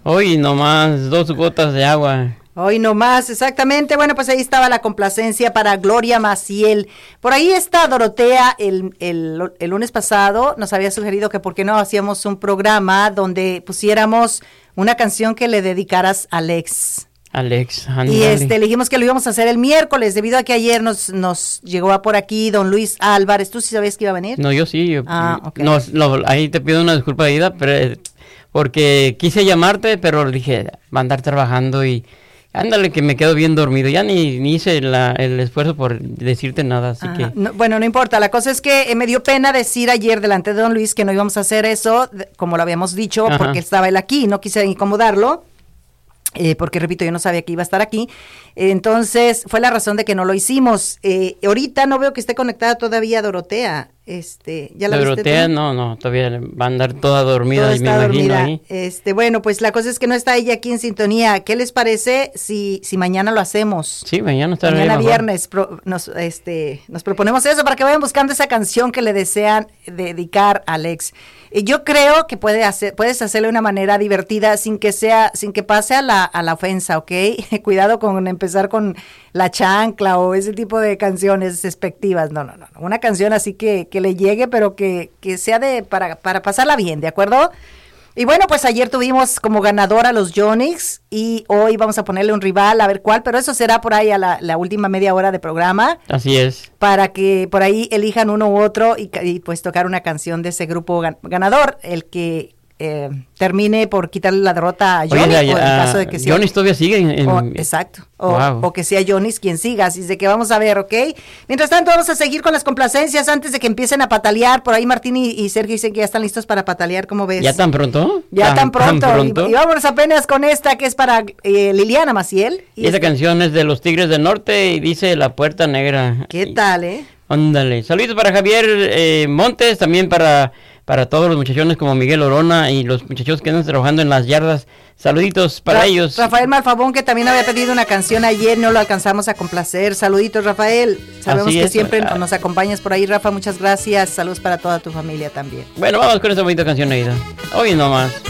Hoy nomás 2 gotas de agua. Hoy nomás, exactamente. Bueno, pues ahí estaba la complacencia para Gloria Maciel. Por ahí está Dorotea, el lunes pasado nos había sugerido que por qué no hacíamos un programa donde pusiéramos una canción que le dedicaras a Alex. Ándale. Y le dijimos que lo íbamos a hacer el miércoles, debido a que ayer nos llegó por aquí don Luis Álvarez. ¿Tú sí sabías que iba a venir? No, yo sí. Okay. Ahí te pido una disculpa, Aida, pero porque quise llamarte, pero dije, va a andar trabajando y ándale que me quedo bien dormido. Ya ni hice el esfuerzo por decirte nada, así que... No importa, la cosa es que me dio pena decir ayer delante de don Luis que no íbamos a hacer eso, como lo habíamos dicho, porque estaba él aquí, no quise incomodarlo. Porque repito, yo no sabía que iba a estar aquí, entonces fue la razón de que no lo hicimos. Ahorita no veo que esté conectada todavía Dorotea. ¿Ya la Dorotea, viste tú? No, todavía va a andar toda dormida, Toda y me imagino ahí. Bueno, pues la cosa es que no está ella aquí en sintonía. ¿Qué les parece si mañana lo hacemos? Sí, mañana está Mañana mejor. viernes nos proponemos eso para que vayan buscando esa canción que le desean dedicar a Alex. Yo creo que puedes hacerle de una manera divertida sin que pase a la ofensa, ¿ok? Cuidado con empezar con la chancla o ese tipo de canciones despectivas. No. Una canción así que le llegue, pero que sea para pasarla bien, ¿de acuerdo? Y bueno, pues ayer tuvimos como ganador a los Yonix y hoy vamos a ponerle un rival, a ver cuál, pero eso será por ahí a la última media hora de programa. Así es. Para que por ahí elijan uno u otro y pues tocar una canción de ese grupo ganador, el que termine por quitarle la derrota a Johnny, o en caso de que sea Johnny todavía sigue exacto, o que sea Johnny quien siga, así de que vamos a ver, ¿ok? Mientras tanto vamos a seguir con las complacencias antes de que empiecen a patalear. Por ahí Martín y Sergio dicen que ya están listos para patalear, ¿cómo ves? ¿Ya tan pronto? Ya tan pronto. Y vámonos apenas con esta que es para Liliana Maciel. Y esa canción es de los Tigres del Norte y dice La Puerta Negra. ¿Qué tal, Ándale. Saludos para Javier Montes, también para todos los muchachones como Miguel Orona y los muchachos que andan trabajando en las yardas. Saluditos para ellos. Rafael Malfabón, que también había pedido una canción ayer, no lo alcanzamos a complacer. Saluditos, Rafael. Sabemos que siempre nos acompañas por ahí, Rafa. Muchas gracias. Saludos para toda tu familia también. Bueno, vamos con esta bonita canción, Aida. Hoy nomás.